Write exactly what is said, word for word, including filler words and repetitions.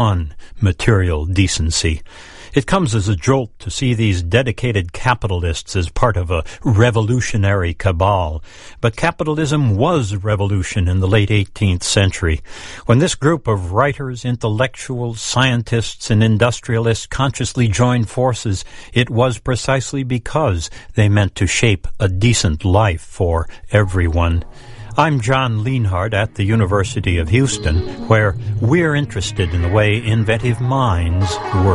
on material decency. It comes as a jolt to see these dedicated capitalists as part of a revolutionary cabal. But capitalism was revolution in the late eighteenth century. When this group of writers, intellectuals, scientists, and industrialists consciously joined forces, it was precisely because they meant to shape a decent life for everyone. I'm John Lienhard at the University of Houston, where we're interested in the way inventive minds work.